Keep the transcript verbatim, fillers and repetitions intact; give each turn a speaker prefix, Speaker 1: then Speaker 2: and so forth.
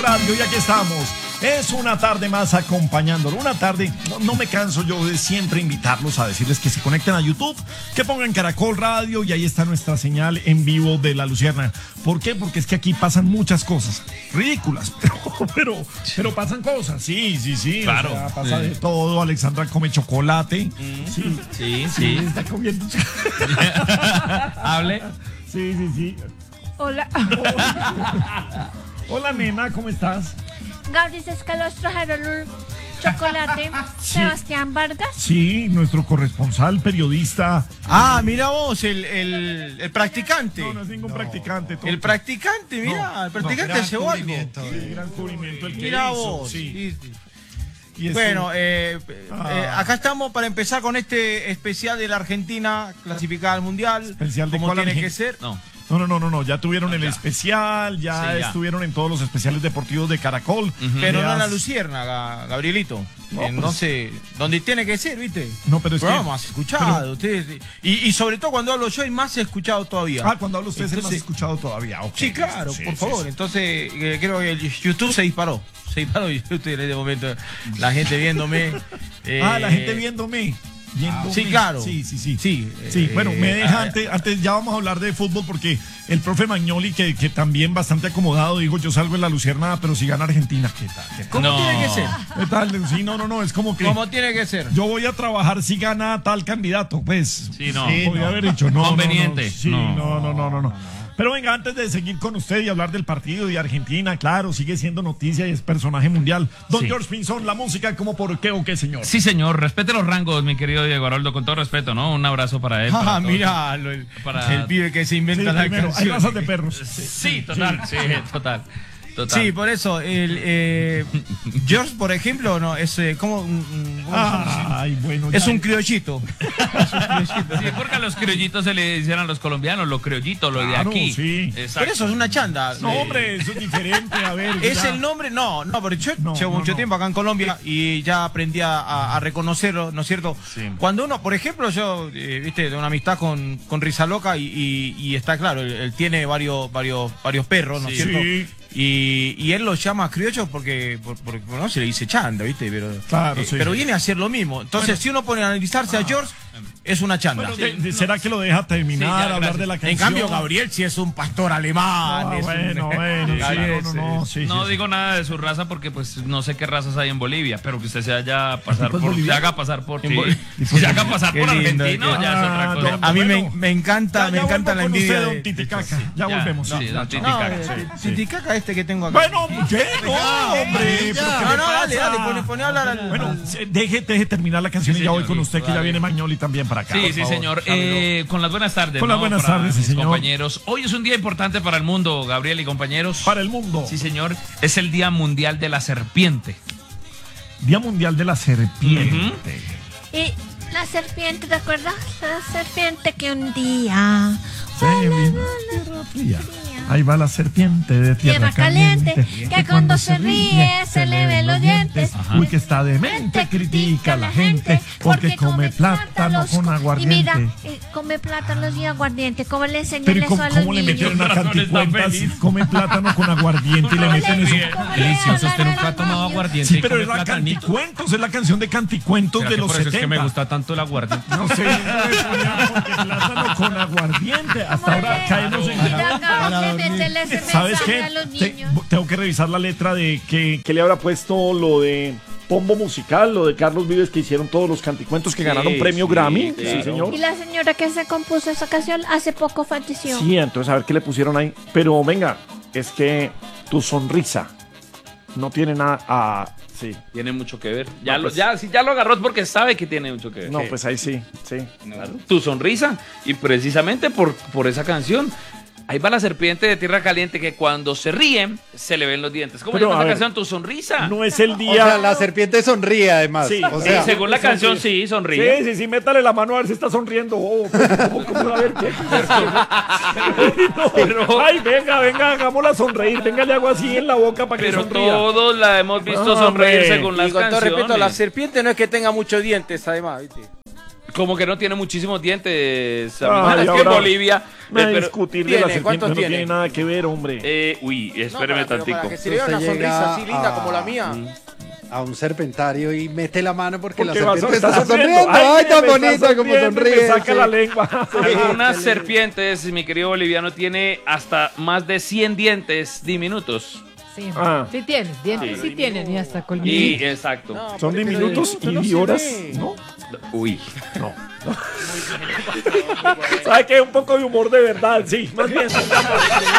Speaker 1: Radio y aquí estamos. Es una tarde más acompañándolo. Una tarde, no, no me canso yo de siempre invitarlos a decirles que se conecten a YouTube, que pongan Caracol Radio y ahí está nuestra señal en vivo de La Luciérnaga. ¿Por qué? Porque es que aquí pasan muchas cosas ridículas, pero, pero, pero pasan cosas. Sí, sí, sí.
Speaker 2: Claro.
Speaker 1: O sea, pasa de todo. Alexandra come chocolate.
Speaker 2: Mm.
Speaker 1: Sí,
Speaker 2: sí, sí.
Speaker 1: Está comiendo
Speaker 2: Hable.
Speaker 1: Sí, sí, sí.
Speaker 3: Hola.
Speaker 1: Hola, Hola nena, ¿cómo estás?
Speaker 3: Gabriel, es que los trajeron un chocolate.
Speaker 1: Sí.
Speaker 3: Sebastián Vargas.
Speaker 1: Sí, nuestro corresponsal, periodista.
Speaker 4: Ah, mira vos, el, el, el practicante.
Speaker 1: No, no es ningún no. practicante. Tonto.
Speaker 4: El practicante, mira, no, el practicante
Speaker 1: no,
Speaker 4: se va algo.
Speaker 1: Sí, gran cubrimiento el que
Speaker 4: Mira
Speaker 1: hizo,
Speaker 4: vos.
Speaker 1: sí.
Speaker 4: Sí, sí.
Speaker 1: Y
Speaker 4: bueno, eh,
Speaker 1: ah.
Speaker 4: eh, acá estamos para empezar con este especial de la Argentina clasificada al Mundial.
Speaker 1: Especial de
Speaker 4: como tiene
Speaker 1: Argentina?
Speaker 4: que ser.
Speaker 2: No.
Speaker 1: No, no, no, no, no, ya tuvieron
Speaker 2: no,
Speaker 1: el
Speaker 2: ya.
Speaker 1: especial, ya,
Speaker 2: sí, ya
Speaker 1: estuvieron en todos los especiales deportivos de Caracol.
Speaker 2: Uh-huh.
Speaker 4: Pero
Speaker 1: ya
Speaker 4: no en la Luciérnaga, Gabrielito.
Speaker 1: No,
Speaker 4: eh, no
Speaker 1: pues,
Speaker 4: sé, donde tiene que ser, ¿viste?
Speaker 1: No, pero es
Speaker 4: pero
Speaker 1: que...
Speaker 4: vamos, escuchado.
Speaker 1: pero,
Speaker 4: ustedes, y, y sobre todo cuando hablo yo, hay más escuchado todavía.
Speaker 1: Ah, cuando hablo usted es el más
Speaker 4: Entonces,
Speaker 1: escuchado todavía. Okay,
Speaker 4: sí, claro,
Speaker 1: sí,
Speaker 4: por
Speaker 1: sí,
Speaker 4: favor.
Speaker 1: sí.
Speaker 4: Entonces, eh, creo que el YouTube se disparó. Se disparó YouTube en este momento. La gente viéndome. eh,
Speaker 1: Ah, la gente viéndome. Viéndome.
Speaker 4: Sí, claro.
Speaker 1: Sí, sí, sí.
Speaker 4: Sí,
Speaker 1: sí
Speaker 4: eh,
Speaker 1: bueno, me deja
Speaker 4: ah,
Speaker 1: antes, antes, ya vamos a hablar de fútbol porque el profe Magnoli, que, que también bastante acomodado, dijo, yo salgo en la Luciérnaga, pero si gana Argentina, ¿qué tal? ¿Qué tal?
Speaker 4: ¿Cómo
Speaker 2: No.
Speaker 4: tiene que ser?
Speaker 1: ¿Qué tal? Sí, no, no, no, es como que
Speaker 4: ¿Cómo tiene que ser?
Speaker 1: yo voy a trabajar si gana tal candidato, pues.
Speaker 2: Sí, no.
Speaker 1: Podría
Speaker 2: no.
Speaker 1: haber dicho, no,
Speaker 2: Conveniente.
Speaker 1: No, no, sí,
Speaker 2: No.
Speaker 1: no, no, no, no, no. Pero venga, antes de seguir con usted y hablar del partido de Argentina, claro, sigue siendo noticia y es personaje mundial. Don
Speaker 2: Sí.
Speaker 1: George Pinzón, la música, ¿cómo por qué o qué, señor?
Speaker 2: Sí, señor, respete los rangos, mi querido Diego Aroldo, con todo respeto, ¿no? Un abrazo para él. para
Speaker 4: Ah,
Speaker 2: todos.
Speaker 4: mira, lo- el,
Speaker 2: Para-
Speaker 4: el pibe que se
Speaker 1: Sí,
Speaker 4: inventa la
Speaker 1: primero, hay
Speaker 4: canción.
Speaker 1: razas de perros.
Speaker 2: Sí, total, sí, total. Total.
Speaker 4: Sí, por eso, el, eh, George, por ejemplo, no es eh, como un, un- ¿cómo
Speaker 1: Ah, ay, bueno.
Speaker 4: es
Speaker 1: ya.
Speaker 4: un criollito.
Speaker 2: Sí, porque a los criollitos se le dicen a los colombianos, los criollitos, los
Speaker 1: Claro,
Speaker 2: de aquí.
Speaker 1: sí.
Speaker 2: Exacto.
Speaker 4: Pero eso es una chanda.
Speaker 1: No,
Speaker 4: Eh,
Speaker 1: hombre, eso es diferente, a ver.
Speaker 4: Es
Speaker 1: ya.
Speaker 4: el nombre, no, no, pero yo
Speaker 1: No,
Speaker 4: llevo
Speaker 1: no,
Speaker 4: mucho
Speaker 1: no.
Speaker 4: tiempo acá en Colombia y ya aprendí a, a- a reconocerlo, ¿no es cierto?
Speaker 2: Sí.
Speaker 4: Cuando uno, por ejemplo, yo, eh, viste, tengo una amistad con, con Risa Loca y, y- y está claro, él, él tiene varios, varios, varios perros, ¿no es
Speaker 2: Sí.
Speaker 4: cierto?
Speaker 1: Sí.
Speaker 4: Y, y él los llama criollos porque, por- porque no se le dice chanda, ¿viste? Pero,
Speaker 1: Claro,
Speaker 4: eh,
Speaker 1: sí,
Speaker 4: pero
Speaker 1: sí.
Speaker 4: viene a hacer lo mismo. Entonces,
Speaker 1: Bueno.
Speaker 4: si uno pone a analizarse a George, es una chanda.
Speaker 1: Bueno, de- de- ¿será que lo deja terminar,
Speaker 2: Sí, ya,
Speaker 1: hablar
Speaker 2: gracias.
Speaker 1: de la canción?
Speaker 4: En cambio, Gabriel sí es un pastor alemán.
Speaker 1: Ah,
Speaker 4: es un-
Speaker 1: bueno, bueno, sí,
Speaker 4: Gabriel
Speaker 1: no,
Speaker 4: es-
Speaker 1: no, no, sí,
Speaker 2: No
Speaker 1: sí,
Speaker 2: digo nada de su raza porque pues no sé qué razas hay en Bolivia, pero que usted se haya pasar
Speaker 1: tipo es
Speaker 2: por, se
Speaker 1: boliviano?
Speaker 2: haga pasar por,
Speaker 4: En
Speaker 2: sí,
Speaker 4: Bol-
Speaker 2: se haga pasar
Speaker 4: Qué
Speaker 2: por
Speaker 4: lindo,
Speaker 2: argentino,
Speaker 4: qué-
Speaker 2: ya es otra
Speaker 1: Ah,
Speaker 2: cosa.
Speaker 1: don-
Speaker 4: A mí
Speaker 1: Bueno,
Speaker 4: me, me encanta,
Speaker 1: Ya,
Speaker 4: me
Speaker 1: ya
Speaker 4: encanta
Speaker 1: vuelvo
Speaker 4: la
Speaker 1: con
Speaker 4: envidia.
Speaker 1: usted,
Speaker 4: de-
Speaker 1: don Titicaca. Ya,
Speaker 2: Ya,
Speaker 1: volvemos.
Speaker 2: sí,
Speaker 1: sí,
Speaker 2: don
Speaker 1: ya,
Speaker 2: Titicaca.
Speaker 4: No,
Speaker 1: sí,
Speaker 4: eh,
Speaker 1: sí.
Speaker 4: Titicaca este que tengo acá.
Speaker 1: Bueno, ¿qué? No, hombre. ¿pero qué
Speaker 4: No,
Speaker 1: le
Speaker 4: no, dale,
Speaker 1: pasa?
Speaker 4: dale, pone, pone a hablar al.
Speaker 1: Bueno, se- deje, deje terminar la canción
Speaker 2: Sí,
Speaker 1: y ya voy
Speaker 2: señor,
Speaker 1: con usted, que ya
Speaker 4: dale.
Speaker 1: viene Magnoli también para acá.
Speaker 2: Sí,
Speaker 1: por
Speaker 2: sí,
Speaker 1: favor.
Speaker 2: señor.
Speaker 4: dámelo.
Speaker 2: Eh, con las buenas tardes.
Speaker 1: Con
Speaker 2: ¿no?
Speaker 1: las buenas
Speaker 2: Para
Speaker 1: tardes, sí,
Speaker 2: mis
Speaker 1: señor.
Speaker 2: compañeros. Hoy es un día importante para el mundo, Gabriel y compañeros.
Speaker 1: Para el mundo.
Speaker 2: Sí, señor. Es el Día Mundial de la Serpiente.
Speaker 1: Día Mundial de la Serpiente.
Speaker 3: Y la serpiente, ¿te acuerdas? La serpiente que un día.
Speaker 1: Se vino tierra fría. Ahí va la serpiente de tierra,
Speaker 3: Tierra caliente,
Speaker 1: caliente,
Speaker 3: que cuando se ríe se le ven los dientes.
Speaker 2: Ajá.
Speaker 1: Uy, que está demente, critica a la gente porque come plátano con
Speaker 3: Y mira,
Speaker 1: aguardiente.
Speaker 3: eh, come plátanos y aguardiente. ¿Cómo le enseñan
Speaker 1: Pero ¿y
Speaker 3: eso
Speaker 1: cómo,
Speaker 3: a los
Speaker 1: cómo le
Speaker 3: niños?
Speaker 1: meten una
Speaker 2: Con razón está
Speaker 1: canticuentas?
Speaker 2: feliz.
Speaker 1: Come plátano con aguardiente y le
Speaker 3: ¿Cómo
Speaker 1: meten
Speaker 3: le-
Speaker 1: eso.
Speaker 3: cómo le
Speaker 5: Delicioso, usted
Speaker 3: hablan a
Speaker 5: nunca ha
Speaker 3: los
Speaker 5: tomado
Speaker 3: niños?
Speaker 5: aguardiente
Speaker 1: Sí,
Speaker 5: y
Speaker 1: pero
Speaker 5: come
Speaker 1: es la
Speaker 5: platanito.
Speaker 1: canticuentos, es la canción de canticuentos
Speaker 5: ¿Será
Speaker 1: de
Speaker 5: que
Speaker 1: los
Speaker 5: por eso es que me
Speaker 1: setenta.
Speaker 5: gusta tanto el aguardiente?
Speaker 1: No sé, yo le ponía porque plátano con aguardiente. Hasta ahora caemos en...
Speaker 3: Mira, acabas de meterle ese
Speaker 1: ¿Sabes
Speaker 3: mensaje
Speaker 1: qué?
Speaker 3: a los
Speaker 1: Te-
Speaker 3: niños.
Speaker 1: tengo que revisar la letra de que, que le habrá puesto lo de Pombo Musical, lo de Carlos Vives, que hicieron todos los canticuentos que
Speaker 2: Sí,
Speaker 1: ganaron premio
Speaker 2: sí,
Speaker 1: Grammy.
Speaker 2: claro.
Speaker 1: Sí, señor.
Speaker 3: Y la señora que se compuso esa canción hace poco falleció.
Speaker 1: Sí, entonces a ver qué le pusieron ahí. Pero venga, es que tu sonrisa no tiene nada a... Sí.
Speaker 2: Tiene mucho que ver. Ya,
Speaker 1: No,
Speaker 2: lo,
Speaker 1: pues-
Speaker 2: ya, si ya lo agarró es porque sabe que tiene mucho que ver.
Speaker 1: No, pues ahí sí, sí.
Speaker 2: Claro. Tu sonrisa. Y precisamente por, por esa canción. Ahí va la serpiente de tierra caliente que cuando se ríe se le ven los dientes. ¿Cómo
Speaker 1: Pero,
Speaker 2: se llama
Speaker 1: a
Speaker 2: esa
Speaker 1: ver,
Speaker 2: canción? Tu sonrisa.
Speaker 1: No es el
Speaker 6: O
Speaker 1: día...
Speaker 6: sea, la serpiente sonríe además.
Speaker 1: Sí,
Speaker 6: o
Speaker 2: Sí,
Speaker 6: sea,
Speaker 2: según la canción, sí, sonríe.
Speaker 1: Sí, sí, sí, métale la mano a ver si está sonriendo. Oh, ¿cómo, cómo, a ver qué? No,
Speaker 2: Pero-
Speaker 1: ay, venga, venga, hagámosla sonreír. Venga, le hago así en la boca para que
Speaker 2: Pero
Speaker 1: sonría.
Speaker 2: todos la hemos visto
Speaker 1: Ah,
Speaker 2: sonreír
Speaker 1: hombre.
Speaker 2: según
Speaker 4: Y
Speaker 2: las
Speaker 4: con todo
Speaker 2: canciones.
Speaker 4: respeto, la serpiente no es que tenga muchos dientes, además, ¿viste?
Speaker 2: Como que no tiene muchísimos dientes.
Speaker 1: Ay,
Speaker 2: amigo. Es que en
Speaker 1: ahora
Speaker 2: Bolivia.
Speaker 1: Me
Speaker 2: eh,
Speaker 1: a
Speaker 2: pero-
Speaker 1: discutir de
Speaker 4: ¿tiene?
Speaker 1: la serpiente,
Speaker 4: ¿Cuántos
Speaker 1: no
Speaker 4: tiene?
Speaker 1: tiene nada que ver, hombre.
Speaker 2: eh, uy, espéreme
Speaker 4: No, para- pero
Speaker 2: tantico.
Speaker 4: Para que se le vea
Speaker 6: Usted
Speaker 4: una sonrisa
Speaker 6: llega
Speaker 4: así linda
Speaker 6: a-
Speaker 4: como la mía.
Speaker 6: A un serpentario y mete la mano porque,
Speaker 1: Porque
Speaker 6: la
Speaker 1: va-
Speaker 6: serpiente
Speaker 1: está
Speaker 6: está
Speaker 1: sonriendo.
Speaker 6: sonriendo. Ay, tan
Speaker 1: me está
Speaker 6: bonita como
Speaker 1: sonriendo y
Speaker 6: sonríe.
Speaker 1: Me saca
Speaker 6: sí.
Speaker 1: la lengua.
Speaker 2: Algunas serpientes, mi querido boliviano, tiene hasta más de cien dientes diminutos.
Speaker 5: Sí,
Speaker 1: Ah.
Speaker 5: sí tienen, dientes sí,
Speaker 2: Sí.
Speaker 5: tienen y hasta
Speaker 2: Y
Speaker 5: colmillos.
Speaker 2: exacto.
Speaker 4: No,
Speaker 1: Son
Speaker 4: pero-
Speaker 1: diminutos
Speaker 4: pero
Speaker 1: y
Speaker 4: no se
Speaker 1: horas,
Speaker 4: ve.
Speaker 1: ¿no?
Speaker 2: Uy.
Speaker 1: No. ¿Sabe qué? Un poco de humor de verdad, sí. Más bien.